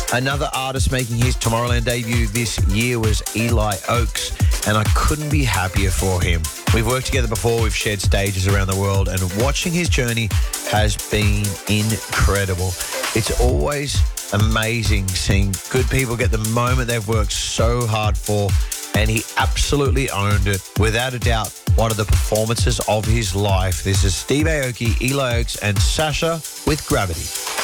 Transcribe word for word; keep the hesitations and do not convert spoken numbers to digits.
Another artist making his Tomorrowland debut this year was Eli Oaks, and I couldn't be happier for him. We've worked together before, we've shared stages around the world, and watching his journey has been incredible. It's always amazing seeing good people get the moment they've worked so hard for, and he absolutely owned it. Without a doubt, one of the performances of his life. This is Steve Aoki, Eli Oaks, and Sasha with Gravity.